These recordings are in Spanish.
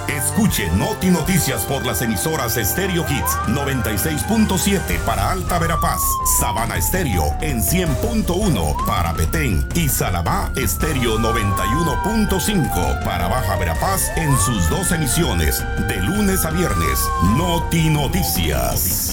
Escuche Noti Noticias por las emisoras Stereo Hits 96.7 para Alta Verapaz, Sabana Estéreo en 100.1 para Petén y Salabá Estéreo 91.5 para Baja Verapaz en sus dos emisiones de lunes a viernes. Noti Noticias.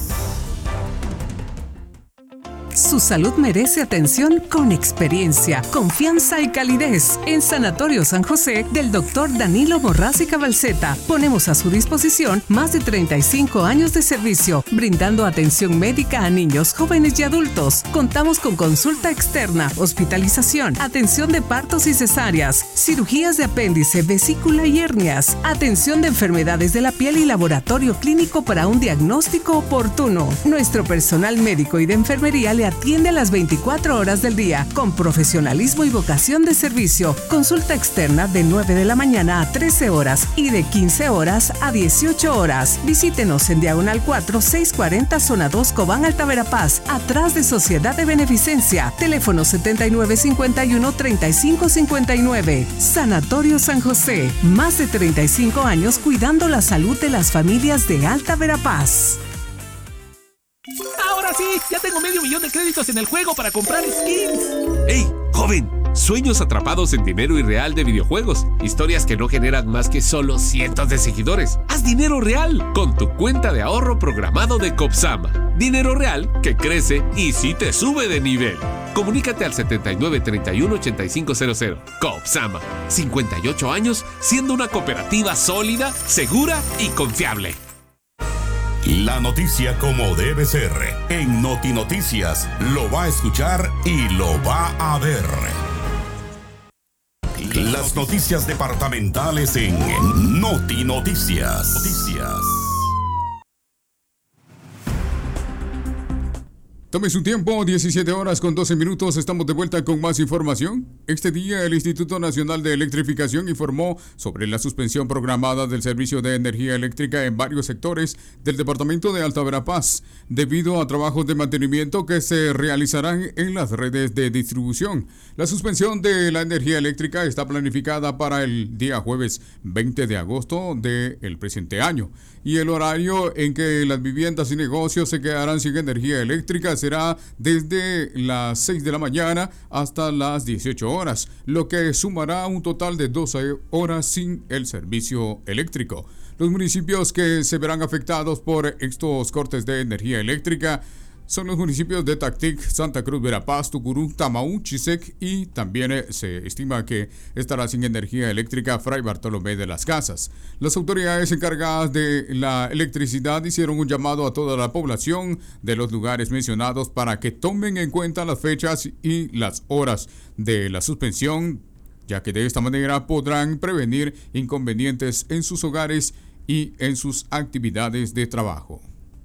Su salud merece atención con experiencia, confianza y calidez. En Sanatorio San José del Dr. Danilo Borrás Cabalceta ponemos a su disposición más de 35 años de servicio, brindando atención médica a niños, jóvenes y adultos. Contamos con consulta externa, hospitalización, atención de partos y cesáreas, cirugías de apéndice, vesícula y hernias, atención de enfermedades de la piel y laboratorio clínico para un diagnóstico oportuno. Nuestro personal médico y de enfermería le atiende a las 24 horas del día, con profesionalismo y vocación de servicio. Consulta externa de 9 de la mañana a 13 horas y de 15 horas a 18 horas. Visítenos en Diagonal 4, 640, Zona 2, Cobán, Alta Verapaz, atrás de Sociedad de Beneficencia. Teléfono 7951-3559. Sanatorio San José. Más de 35 años cuidando la salud de las familias de Alta Verapaz. ¡Ahora sí! ¡Ya tengo $500,000 de créditos en el juego para comprar skins! ¡Ey, joven! Sueños atrapados en dinero irreal de videojuegos. Historias que no generan más que solo cientos de seguidores. ¡Haz dinero real con tu cuenta de ahorro programado de Copsama! Dinero real que crece y sí te sube de nivel. Comunícate al 7931-8500. Copsama. 58 años siendo una cooperativa sólida, segura y confiable. La noticia como debe ser. En Noti Noticias lo va a escuchar y lo va a ver. Las noticias departamentales en Noti Noticias. Tome su tiempo, 17 horas con 12 minutos. Estamos de vuelta con más información. Este día el Instituto Nacional de Electrificación informó sobre la suspensión programada del servicio de energía eléctrica en varios sectores del departamento de Alta Verapaz, debido a trabajos de mantenimiento que se realizarán en las redes de distribución. La suspensión de la energía eléctrica está planificada para el día jueves 20 de agosto del presente año, y el horario en que las viviendas y negocios se quedarán sin energía eléctrica será desde las 6 de la mañana hasta las 18 horas, lo que sumará un total de 12 horas sin el servicio eléctrico. Los municipios que se verán afectados por estos cortes de energía eléctrica son los municipios de Tactic, Santa Cruz, Verapaz, Tucurú, Tamaú, Chisec, y también se estima que estará sin energía eléctrica Fray Bartolomé de las Casas. Las autoridades encargadas de la electricidad hicieron un llamado a toda la población de los lugares mencionados para que tomen en cuenta las fechas y las horas de la suspensión, ya que de esta manera podrán prevenir inconvenientes en sus hogares y en sus actividades de trabajo.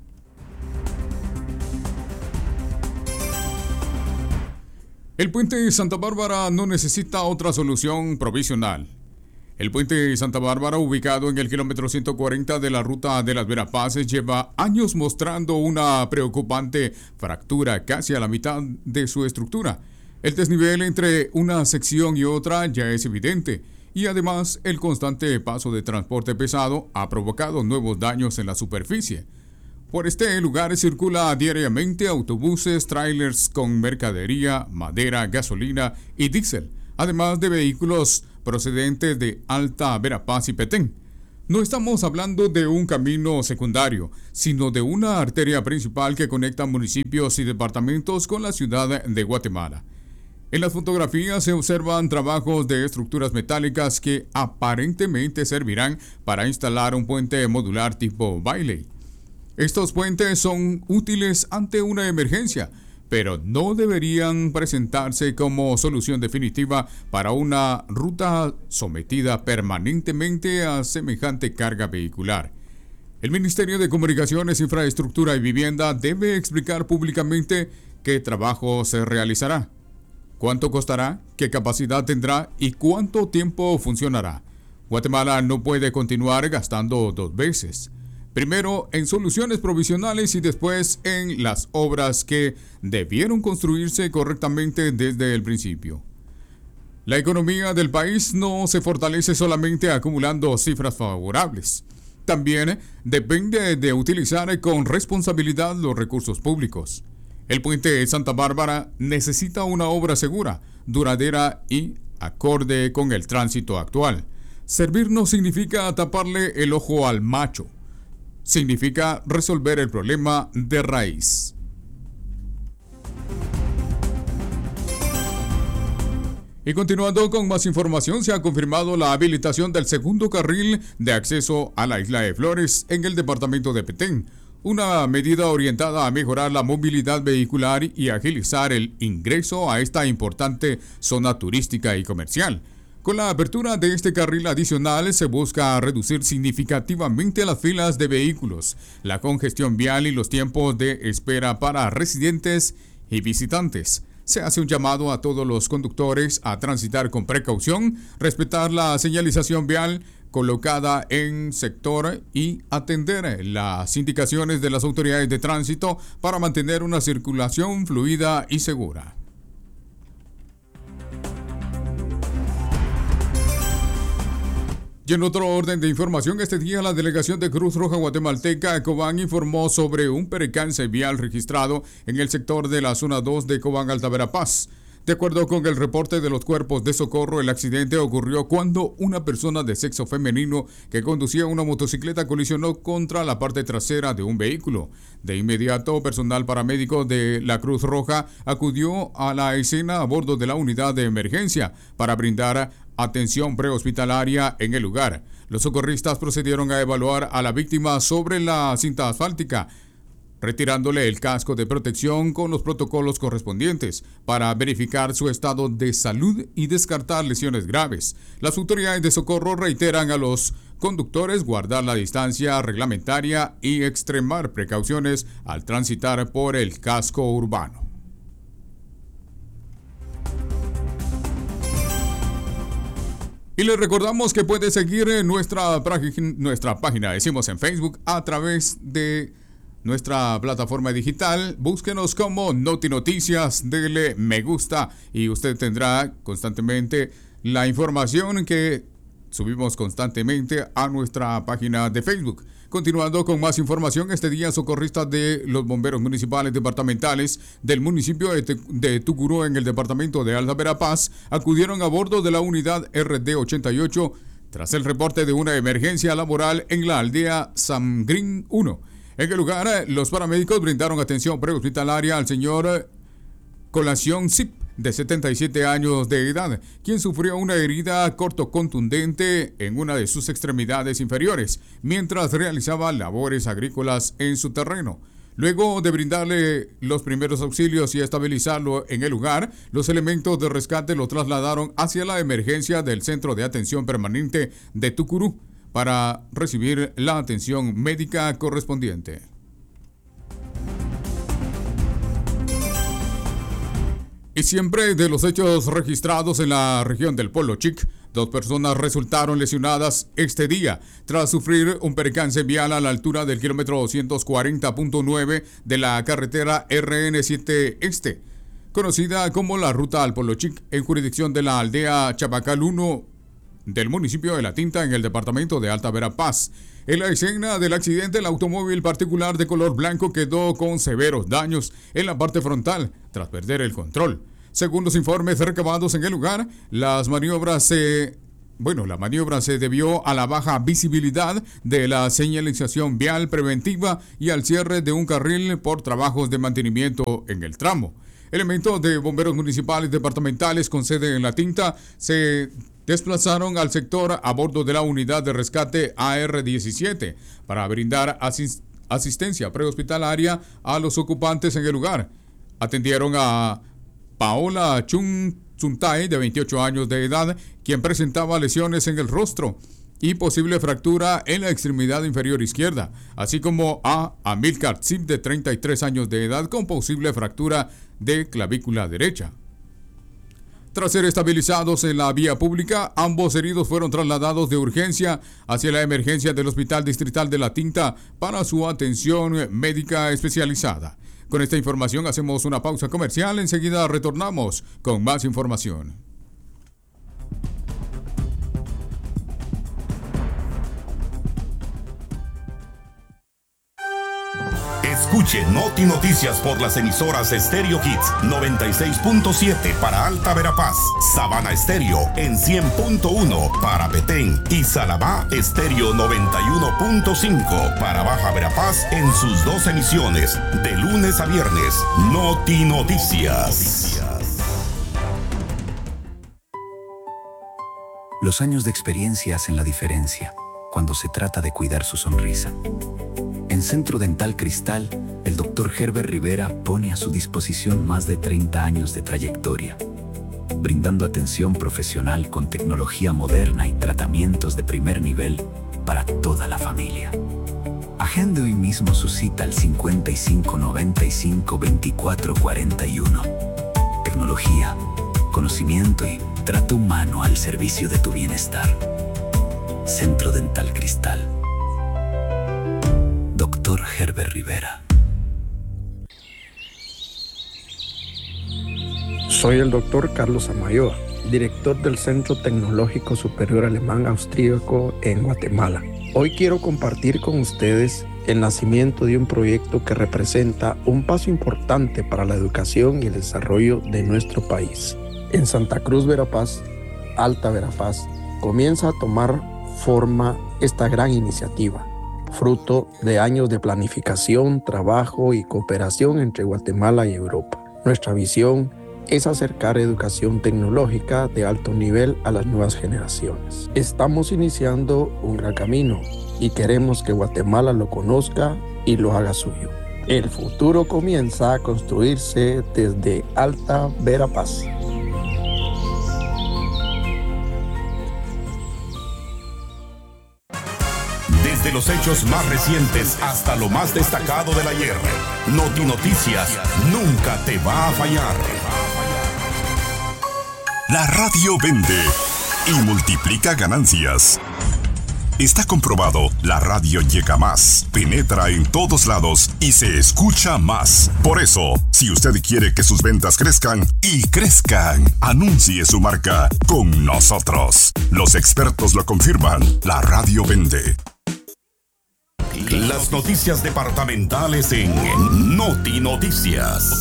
El puente de Santa Bárbara no necesita otra solución provisional. El puente de Santa Bárbara, ubicado en el kilómetro 140 de la ruta de las Verapaces, lleva años mostrando una preocupante fractura casi a la mitad de su estructura. El desnivel entre una sección y otra ya es evidente, y además el constante paso de transporte pesado ha provocado nuevos daños en la superficie. Por este lugar circula diariamente autobuses, trailers con mercadería, madera, gasolina y diésel, además de vehículos procedentes de Alta Verapaz y Petén. No estamos hablando de un camino secundario, sino de una arteria principal que conecta municipios y departamentos con la ciudad de Guatemala. En las fotografías se observan trabajos de estructuras metálicas que aparentemente servirán para instalar un puente modular tipo Bailey. Estos puentes son útiles ante una emergencia, pero no deberían presentarse como solución definitiva para una ruta sometida permanentemente a semejante carga vehicular. El Ministerio de Comunicaciones, Infraestructura y Vivienda debe explicar públicamente qué trabajo se realizará, cuánto costará, qué capacidad tendrá y cuánto tiempo funcionará. Guatemala no puede continuar gastando dos veces. Primero en soluciones provisionales y después en las obras que debieron construirse correctamente desde el principio. La economía del país no se fortalece solamente acumulando cifras favorables. También depende de utilizar con responsabilidad los recursos públicos. El puente de Santa Bárbara necesita una obra segura, duradera y acorde con el tránsito actual. Servir no significa taparle el ojo al macho. Significa resolver el problema de raíz. Y continuando con más información, se ha confirmado la habilitación del segundo carril de acceso a la isla de Flores en el departamento de Petén, una medida orientada a mejorar la movilidad vehicular y agilizar el ingreso a esta importante zona turística y comercial. Con la apertura de este carril adicional se busca reducir significativamente las filas de vehículos, la congestión vial y los tiempos de espera para residentes y visitantes. Se hace un llamado a todos los conductores a transitar con precaución, respetar la señalización vial colocada en sector y atender las indicaciones de las autoridades de tránsito para mantener una circulación fluida y segura. Y en otro orden de información, este día la delegación de Cruz Roja Guatemalteca Cobán informó sobre un percance vial registrado en el sector de la zona 2 de Cobán Alta Verapaz. De acuerdo con el reporte de los cuerpos de socorro, el accidente ocurrió cuando una persona de sexo femenino que conducía una motocicleta colisionó contra la parte trasera de un vehículo. De inmediato, personal paramédico de la Cruz Roja acudió a la escena a bordo de la unidad de emergencia para brindar atención prehospitalaria en el lugar. Los socorristas procedieron a evaluar a la víctima sobre la cinta asfáltica, retirándole el casco de protección con los protocolos correspondientes para verificar su estado de salud y descartar lesiones graves. Las autoridades de socorro reiteran a los conductores guardar la distancia reglamentaria y extremar precauciones al transitar por el casco urbano. Y les recordamos que puede seguir nuestra página, decimos en Facebook, a través de nuestra plataforma digital. Búsquenos como Noti Noticias, dele me gusta y usted tendrá constantemente la información que subimos constantemente a nuestra página de Facebook. Continuando con más información, este día socorristas de los bomberos municipales departamentales del municipio de Tucurú en el departamento de Alta Verapaz acudieron a bordo de la unidad RD88 tras el reporte de una emergencia laboral en la aldea Samgrin 1. En el lugar, los paramédicos brindaron atención prehospitalaria al señor Colación Zip, de 77 años de edad, quien sufrió una herida cortocontundente en una de sus extremidades inferiores, mientras realizaba labores agrícolas en su terreno. Luego de brindarle los primeros auxilios y estabilizarlo en el lugar, los elementos de rescate lo trasladaron hacia la emergencia del Centro de Atención Permanente de Tucurú para recibir la atención médica correspondiente. Y siempre de los hechos registrados en la región del Polo Chic, 2 personas resultaron lesionadas este día tras sufrir un percance vial a la altura del kilómetro 240.9 de la carretera RN7 Este, conocida como la ruta al Polo Chic, en jurisdicción de la aldea Chapacal 1 del municipio de La Tinta en el departamento de Alta Verapaz. En la escena del accidente, el automóvil particular de color blanco quedó con severos daños en la parte frontal tras perder el control. Según los informes recabados en el lugar, la maniobra se debió a la baja visibilidad de la señalización vial preventiva y al cierre de un carril por trabajos de mantenimiento en el tramo. Elementos de bomberos municipales departamentales con sede en La Tinta se desplazaron al sector a bordo de la unidad de rescate AR-17 para brindar asistencia prehospitalaria a los ocupantes en el lugar. Atendieron a Paola Chuntay, de 28 años de edad, quien presentaba lesiones en el rostro y posible fractura en la extremidad inferior izquierda, así como a Amilcar Zip, de 33 años de edad, con posible fractura de clavícula derecha. Tras ser estabilizados en la vía pública, ambos heridos fueron trasladados de urgencia hacia la emergencia del Hospital Distrital de La Tinta para su atención médica especializada. Con esta información hacemos una pausa comercial, enseguida retornamos con más información. Escuche Noti Noticias por las emisoras Estéreo Hits 96.7 para Alta Verapaz, Sabana Estéreo en 100.1 para Petén y Salabá Estéreo 91.5 para Baja Verapaz en sus 2 emisiones de lunes a viernes. Noti Noticias. Los años de experiencia hacen la diferencia cuando se trata de cuidar su sonrisa. En Centro Dental Cristal, el Dr. Herbert Rivera pone a su disposición más de 30 años de trayectoria, brindando atención profesional con tecnología moderna y tratamientos de primer nivel para toda la familia. Agende hoy mismo su cita al 55 95 24 41. Tecnología, conocimiento y trato humano al servicio de tu bienestar. Centro Dental Cristal. Dr. Herbert Rivera. Soy el Dr. Carlos Amayoa, director del Centro Tecnológico Superior Alemán Austríaco en Guatemala. Hoy quiero compartir con ustedes el nacimiento de un proyecto que representa un paso importante para la educación y el desarrollo de nuestro país. En Santa Cruz, Verapaz, Alta Verapaz, comienza a tomar forma esta gran iniciativa, fruto de años de planificación, trabajo y cooperación entre Guatemala y Europa. Nuestra visión es acercar educación tecnológica de alto nivel a las nuevas generaciones. Estamos iniciando un gran camino y queremos que Guatemala lo conozca y lo haga suyo. El futuro comienza a construirse desde Alta Verapaz. Desde los hechos más recientes hasta lo más destacado del ayer, Noti Noticias nunca te va a fallar. La radio vende y multiplica ganancias. Está comprobado, la radio llega más, penetra en todos lados y se escucha más. Por eso, si usted quiere que sus ventas crezcan y crezcan, anuncie su marca con nosotros. Los expertos lo confirman, la radio vende. Las noticias departamentales en Noti Noticias.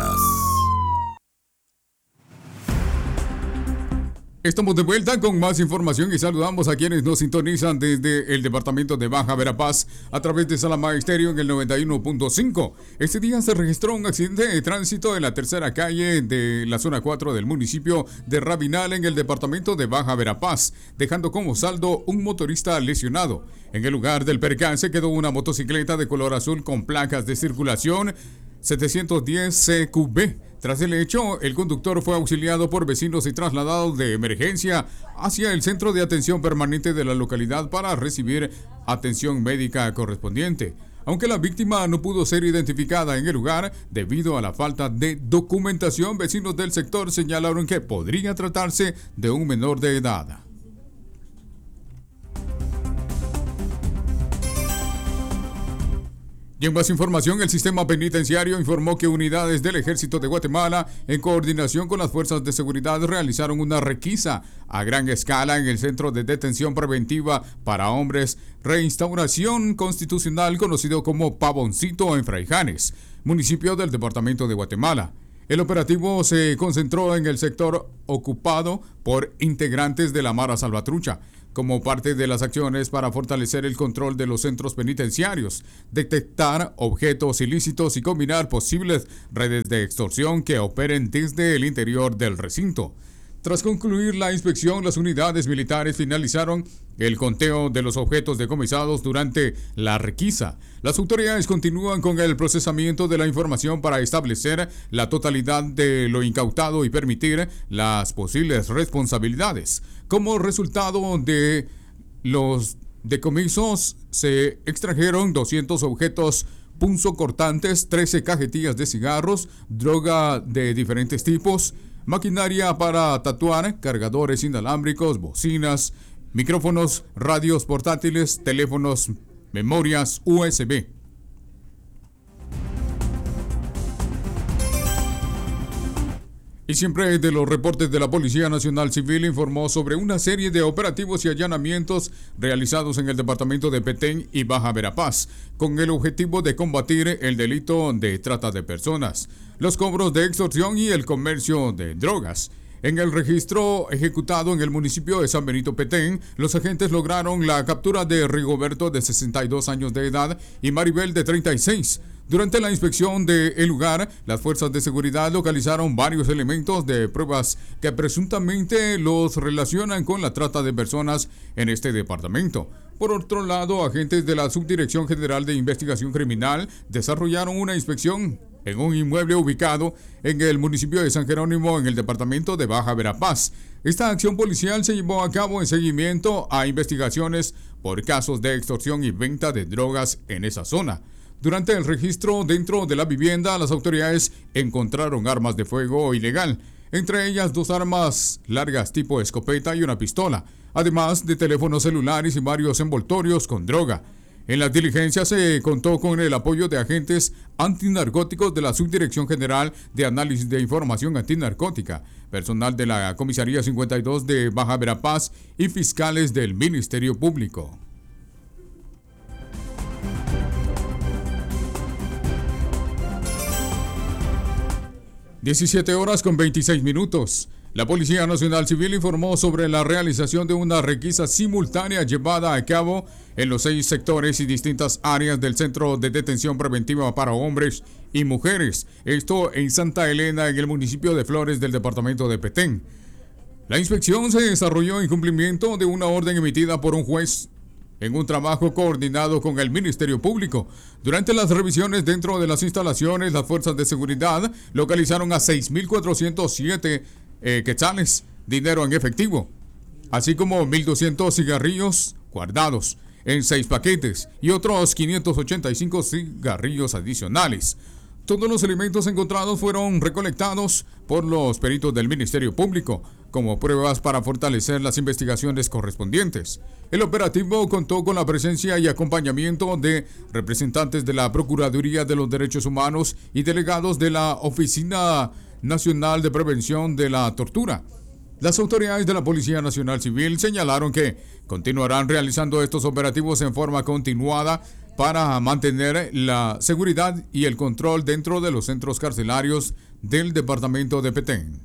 Estamos de vuelta con más información y saludamos a quienes nos sintonizan desde el departamento de Baja Verapaz a través de Salabá Estéreo en el 91.5. Este día se registró un accidente de tránsito en la tercera calle de la zona 4 del municipio de Rabinal en el departamento de Baja Verapaz, dejando como saldo un motorista lesionado. En el lugar del percance quedó una motocicleta de color azul con placas de circulación 710 CQB. Tras el hecho, el conductor fue auxiliado por vecinos y trasladado de emergencia hacia el centro de atención permanente de la localidad para recibir atención médica correspondiente. Aunque la víctima no pudo ser identificada en el lugar debido a la falta de documentación, vecinos del sector señalaron que podría tratarse de un menor de edad. Y en más información, el sistema penitenciario informó que unidades del Ejército de Guatemala, en coordinación con las fuerzas de seguridad, realizaron una requisa a gran escala en el Centro de Detención Preventiva para Hombres Reinstauración Constitucional, conocido como Pavoncito, en Fraijanes, municipio del departamento de Guatemala. El operativo se concentró en el sector ocupado por integrantes de la Mara Salvatrucha, como parte de las acciones para fortalecer el control de los centros penitenciarios, detectar objetos ilícitos y combinar posibles redes de extorsión que operen desde el interior del recinto. Tras concluir la inspección, las unidades militares finalizaron el conteo de los objetos decomisados durante la requisa. Las autoridades continúan con el procesamiento de la información para establecer la totalidad de lo incautado y permitir las posibles responsabilidades. Como resultado de los decomisos, se extrajeron 200 objetos punzocortantes, 13 cajetillas de cigarros, droga de diferentes tipos, maquinaria para tatuar, cargadores inalámbricos, bocinas, micrófonos, radios portátiles, teléfonos, memorias USB. Y siempre de los reportes de la Policía Nacional Civil informó sobre una serie de operativos y allanamientos realizados en el departamento de Petén y Baja Verapaz, con el objetivo de combatir el delito de trata de personas, los cobros de extorsión y el comercio de drogas. En el registro ejecutado en el municipio de San Benito Petén, los agentes lograron la captura de Rigoberto, de 62 años de edad, y Maribel, de 36. Durante la inspección del lugar, las fuerzas de seguridad localizaron varios elementos de pruebas que presuntamente los relacionan con la trata de personas en este departamento. Por otro lado, agentes de la Subdirección General de Investigación Criminal desarrollaron una inspección en un inmueble ubicado en el municipio de San Jerónimo, en el departamento de Baja Verapaz. Esta acción policial se llevó a cabo en seguimiento a investigaciones por casos de extorsión y venta de drogas en esa zona. Durante el registro dentro de la vivienda, las autoridades encontraron armas de fuego ilegal, entre ellas 2 armas largas tipo escopeta y una pistola, además de teléfonos celulares y varios envoltorios con droga. En las diligencias se contó con el apoyo de agentes antinarcóticos de la Subdirección General de Análisis de Información Antinarcótica, personal de la Comisaría 52 de Baja Verapaz y fiscales del Ministerio Público. 17:26. La Policía Nacional Civil informó sobre la realización de una requisa simultánea llevada a cabo en los 6 sectores y distintas áreas del Centro de Detención Preventiva para Hombres y Mujeres, esto en Santa Elena, en el municipio de Flores del departamento de Petén. La inspección se desarrolló en cumplimiento de una orden emitida por un juez en un trabajo coordinado con el Ministerio Público. Durante las revisiones dentro de las instalaciones, las fuerzas de seguridad localizaron a 6.407 quetzales, dinero en efectivo, así como 1.200 cigarrillos guardados en 6 paquetes y otros 585 cigarrillos adicionales. Todos los elementos encontrados fueron recolectados por los peritos del Ministerio Público como pruebas para fortalecer las investigaciones correspondientes. El operativo contó con la presencia y acompañamiento de representantes de la Procuraduría de los Derechos Humanos y delegados de la Oficina Nacional de Prevención de la Tortura. Las autoridades de la Policía Nacional Civil señalaron que continuarán realizando estos operativos en forma continuada para mantener la seguridad y el control dentro de los centros carcelarios del departamento de Petén.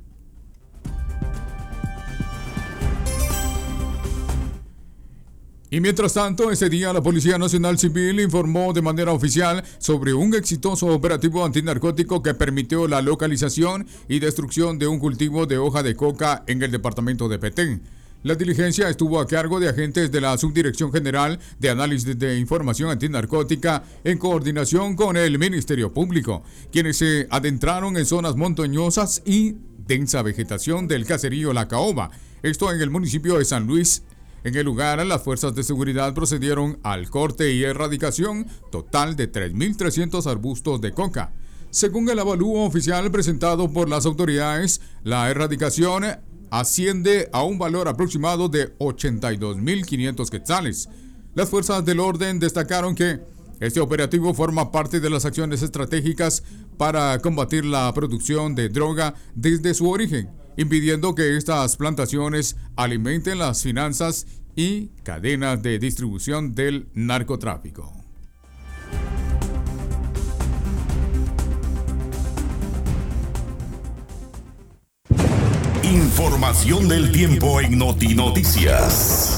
Y mientras tanto, ese día la Policía Nacional Civil informó de manera oficial sobre un exitoso operativo antinarcótico que permitió la localización y destrucción de un cultivo de hoja de coca en el departamento de Petén. La diligencia estuvo a cargo de agentes de la Subdirección General de Análisis de Información Antinarcótica en coordinación con el Ministerio Público, quienes se adentraron en zonas montañosas y densa vegetación del caserío La Caoba, esto en el municipio de San Luis. En el lugar, las fuerzas de seguridad procedieron al corte y erradicación total de 3.300 arbustos de coca. Según el avalúo oficial presentado por las autoridades, la erradicación asciende a un valor aproximado de 82.500 quetzales. Las fuerzas del orden destacaron que este operativo forma parte de las acciones estratégicas para combatir la producción de droga desde su origen, impidiendo que estas plantaciones alimenten las finanzas y cadenas de distribución del narcotráfico. Información del tiempo en Notinoticias.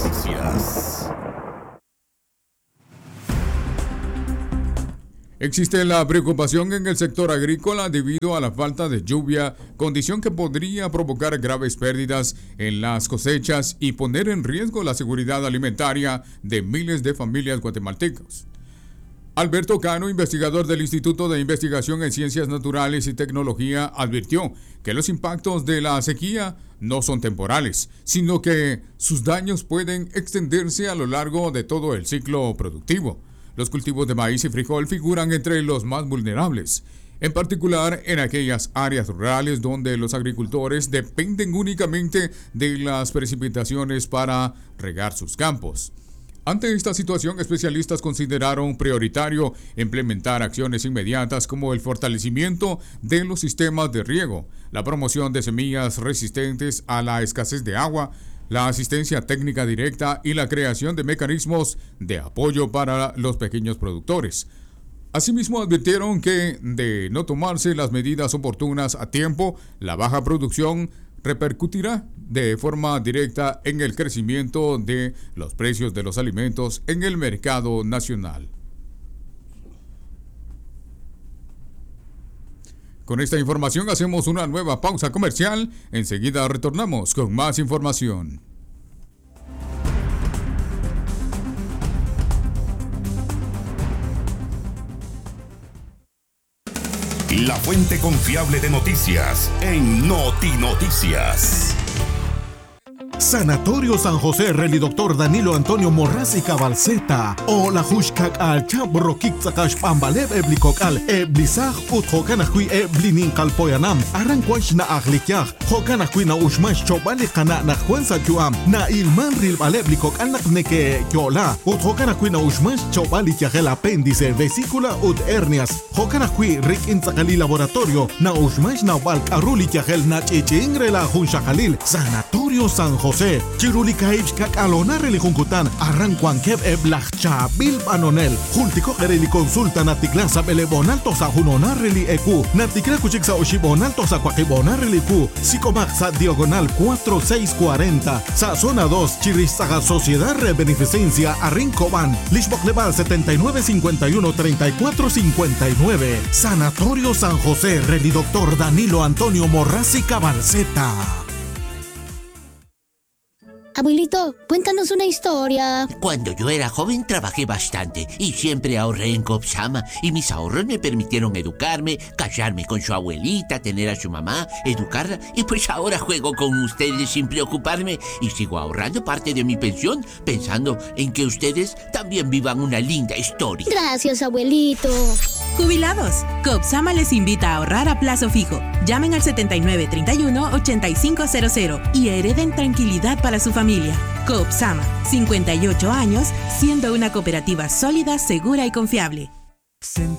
Existe la preocupación en el sector agrícola debido a la falta de lluvia, condición que podría provocar graves pérdidas en las cosechas y poner en riesgo la seguridad alimentaria de miles de familias guatemaltecas. Alberto Cano, investigador del Instituto de Investigación en Ciencias Naturales y Tecnología, advirtió que los impactos de la sequía no son temporales, sino que sus daños pueden extenderse a lo largo de todo el ciclo productivo. Los cultivos de maíz y frijol figuran entre los más vulnerables, en particular en aquellas áreas rurales donde los agricultores dependen únicamente de las precipitaciones para regar sus campos. Ante esta situación, especialistas consideraron prioritario implementar acciones inmediatas como el fortalecimiento de los sistemas de riego, la promoción de semillas resistentes a la escasez de agua, la asistencia técnica directa y la creación de mecanismos de apoyo para los pequeños productores. Asimismo, advirtieron que, de no tomarse las medidas oportunas a tiempo, la baja producción repercutirá de forma directa en el crecimiento de los precios de los alimentos en el mercado nacional. Con esta información hacemos una nueva pausa comercial. Enseguida retornamos con más información. La fuente confiable de noticias en Notinoticias. Sanatorio San José Reli Doctor Danilo Antonio Morrasi Cabalceta o la Hushkak al Chabro Kikzakash Pambalev Eblikok al Eblisaj Ut Hokanakui Eblinin Kalpoyanam Arranquash na Ahlikyaj Hokanakui na Ushmash Chobali Kana na Juensa Chuam na Ilman Ril Baleblikok al Nakneke Kyola Ut Hokanakui na Ushmash Chobali Kyagel Apéndice Vesícula Ut Hernias Hokanakui Rik Inzakali Laboratorio na Ushmash na Balk Aruli Kyagel na Chichingre la Hunshakalil Sanatorio San José, Chirulika Ipskak Alona Relikunkutan, Arranquan Keb Eblachcha Bil Banonel, Jultico Reli Consulta Natiglasa Belebonalto sa Junona Reli Eku, Natikra Kuchiksa Oshibonalto sa Kwakibona Reli Ku, Sicomaxa Diagonal 4640, sa Zona 2, Chirisaga Sociedad de Beneficencia Arrincoban, Lishbok Leval 7951-3459, Sanatorio San José, Reli Doctor Danilo Antonio Morrasi Cabalceta. Abuelito, cuéntanos una historia. Cuando yo era joven trabajé bastante y siempre ahorré en Copsama y mis ahorros me permitieron educarme, casarme con su abuelita, tener a su mamá, educarla y pues ahora juego con ustedes sin preocuparme y sigo ahorrando parte de mi pensión pensando en que ustedes también vivan una linda historia. Gracias, abuelito. Jubilados, Copsama les invita a ahorrar a plazo fijo. Llamen al 7931-8500 y hereden tranquilidad para su familia. Copsama, 58 años, siendo una cooperativa sólida, segura y confiable.